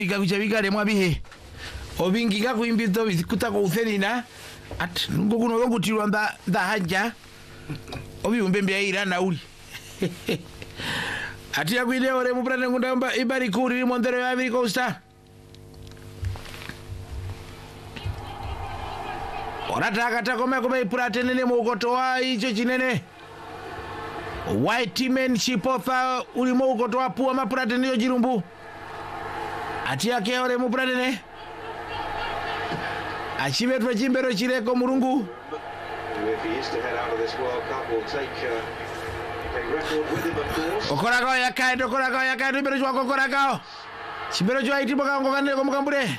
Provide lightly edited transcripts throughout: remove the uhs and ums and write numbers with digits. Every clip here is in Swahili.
Ikakuchabika mwabihe obingi gakuimbito bizikuta ko uthenina at ngo kuno yokutirwa nda hajja obi umbembe aira nauli ati yakwide ore mu brande ngundamba ibari kuri mondero ya Ivory Coast ora taka koma koma ipurate nene mu ukotoa icho chinene white men shipotha uli mu ukotoa puwa mapurate niyo jirumbu ati yake ore mu brande ne achibetwa chimbero chireko murungu okoragao yakaenda imbero chwa kokoragao chimbero chwa iti boka ngane ko mukambure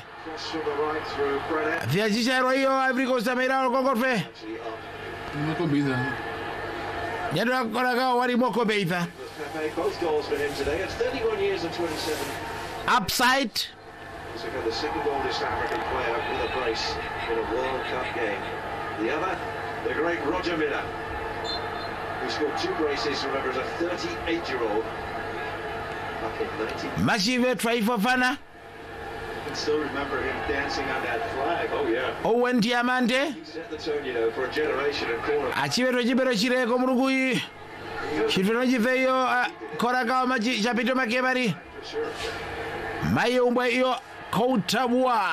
vya jishairo hiyo Ivory Coast ameira kokorfe moko biza nyado kokoragao wari moko biza both goals for him today. It's 31 years and 27. Upside. He's the second oldest African player with a brace in a World Cup game. The other, the great Roger Miller, who scored 2 braces, remember, as a 38-year-old back in 19... Massive try for Fana. I can still remember him dancing on that flag. Oh, yeah. Owen Diamante. He set the tone, you know, for a generation of corner. Achibetwa chimbero chireko murungu chifino chifeyo koragao maji chapito makebari maye umbwa iyo koutabwa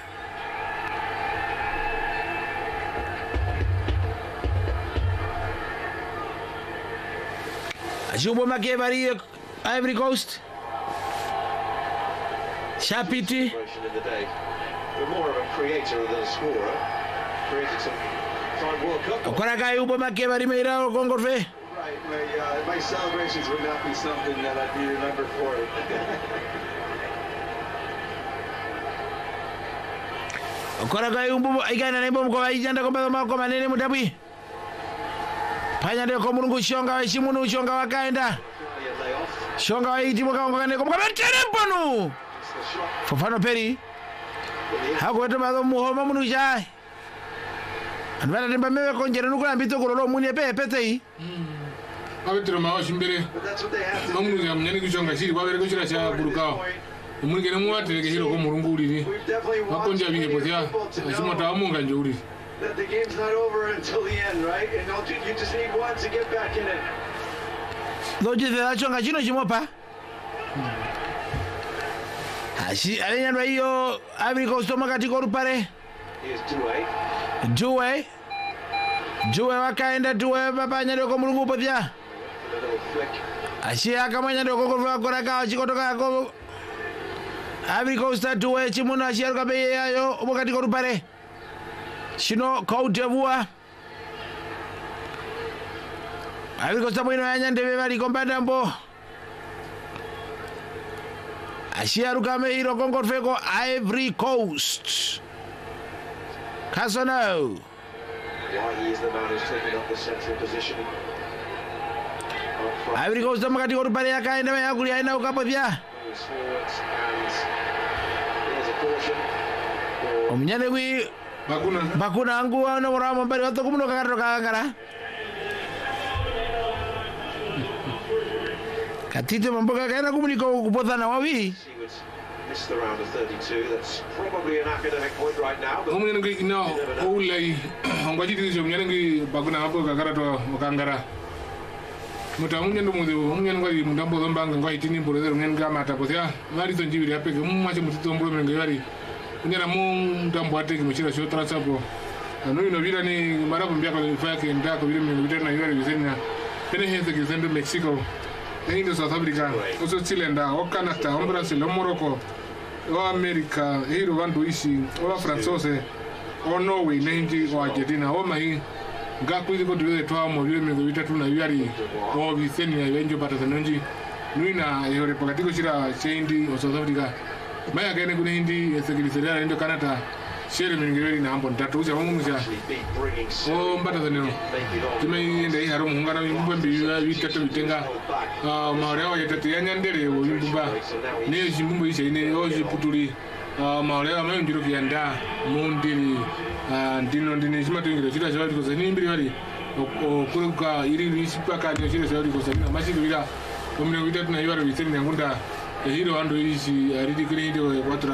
achumbwa makebari Ivory Coast chapiti koragao umbwa makebari meira kongorfe. My celebrations would not be something that I'd be remembered for. Koragao umbu igana nembo mko ijanda komba mako manene mutabwi. Panya ndio komurungu shonga wa shimunu shonga wakaenda. Shonga wa iti mka ngane komba tereponu. Fofano peri. Hakuwetu mazo muhoma munu jai. Anwala temba mewe konjere nukula mbito kurolo muni pete hii. abetro mawa shimbere mamu ya mnyani kuchonga shiri babere kuchira cha burukao umungene muwate ke hiro ko murungu uri makonja bihe potia ashimota amunga nje uri The game's not over until the end, right? And you just need one to get back in it. Loje de chonga chino chimopa ashi alenya ndo hiyo Ivory Coast makati ko rupare Here's Duwe wakaenda Duwe babanya ndio ko murungu potia ashi akamanya ndio ko koragao chikotoka ko Ivory Coast Duwe chimuno ashi alikabe yayo makati ko rupare shino Cote d'Ivoire Ivory Coast mwino yanya ndebe bali kombanda mbo ashi alukame hiro kongorfe ko Ivory Coast Kasono. He is the man who's taking up the central position. Ivory Coast makati ko rupare yakaenda yakuli aina ukapothia omnyane wi bakuna angu ana moramo mbari wato kumuno kakaro kakara katite mamboka kaena kumuniko kupothana wawi Missed the round of 32. That's probably an academic point right now. omnyane ngi no ulai ngwaji dijo omnyane ngi bakuna hapo kakara to okangara mutamunye ndo muzo omnyane ngwali mundambo zombanga ngwa itini mboro omnyane ngama tapothia mari to njibiri apeke mumwache mutito mboro menge yari ngena mundambo ateke muchira sho transapo no ino vira ni marapo mbiaka lifake ndako vile menge na yari bizenya pene heze kizendo Mexico Indo South Africa, also Chile nda, o Canada, o Brazil, o Morocco, o America, hiro vandu isi, o Francose, o Norway, nenji, o Argentina, o mahi, ngaku hizi kotu yote toa mo vile mego vitatu na yari, o viseni ya venjo pata sanonji, nuina yore pakatiko shira cheindi o South Africa, maya kene kune hindi, esekiliseria indo Canada, shere mingeweli na ambo ntatu uja mungumusha o mbata zaneno tume inde iharo muhungana mbembi vitatu vitenga maorewa yatatu yanyandere wo yumba ne jimbumbo ishe ine o jiputuli maorewa mayo ndiro kiyanda mundiri ndino jimatungira chira chawati kosa ni mbiri wali okuruka iri isipaka ni chira chawati kosa na mashiko ira omne vitatu na yaro viteni ngunda hiro ando isi aridi kire inde wa